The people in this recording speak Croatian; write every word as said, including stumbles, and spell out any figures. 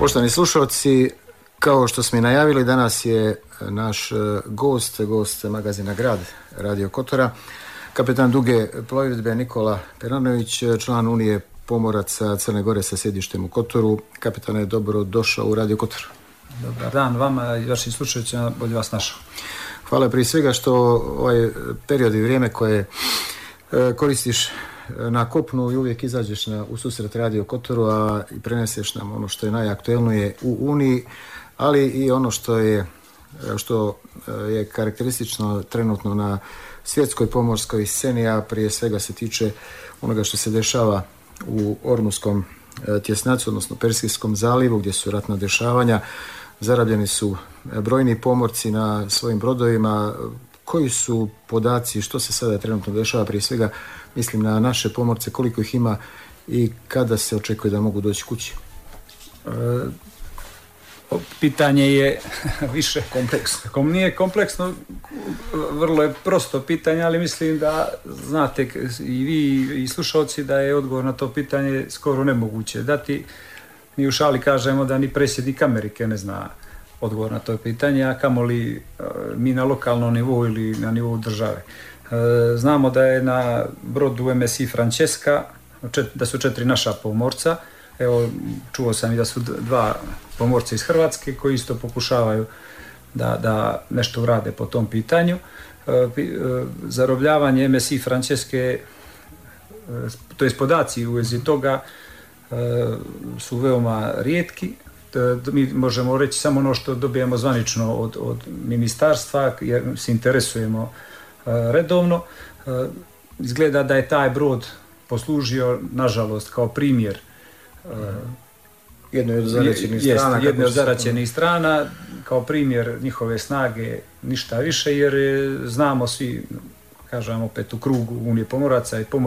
Poštovani slušalci, kao što smo i najavili, danas je naš gost, gost magazina Grad Radio Kotora, kapetan duge plovidbe Nikola Peranović, član Unije pomoraca Crne Gore sa sjedištem u Kotoru. Kapetane, dobro došao u Radio Kotor. Dobar dan vama i vašim slušajućima, bolje vas našao. Hvala prije svega što ovaj period i vrijeme koje koristiš na kopnu i uvijek izađeš na, u susret Radio Kotoru, a i preneseš nam ono što je najaktuelnije u Uniji, ali i ono što je, što je karakteristično trenutno na svjetskoj pomorskoj sceni, a prije svega se tiče onoga što se dešava u Ormuskom tjesnacu, odnosno Persijskom zalivu, gdje su ratna dešavanja. Zarobljeni su brojni pomorci na svojim brodovima. Koji su podaci, što se sada trenutno dešava, prije svega mislim na naše pomorce, koliko ih ima i kada se očekuje da mogu doći kući? E, pitanje je više kompleksno. Kom nije kompleksno, vrlo je prosto pitanje, ali mislim da znate i vi i slušalci da je odgovor na to pitanje skoro nemoguće dati. Mi u šali kažemo da ni predsjednik Amerike ne zna odgovor na to pitanje, a kamoli mi na lokalnom nivou ili na nivou države. Znamo da je na brodu M S C Francesca, da su četiri naša pomorca. Evo, čuo sam i da su dva pomorca iz Hrvatske koji isto pokušavaju da, da nešto urade po tom pitanju. Zarobljavanje M S C Francesca, to je podaci u vezi toga, su veoma rijetki. Mi možemo reći samo ono što dobijemo zvanično od, od ministarstva, jer se interesujemo redovno. Izgleda da je taj brod poslužio, nažalost, kao primjer jedne od zaraćenih strana, jedne od zaraćenih strana, kao primjer njihove snage, ništa više, jer znamo svi, kažem opet u krugu Unije pomoraca i pomoraca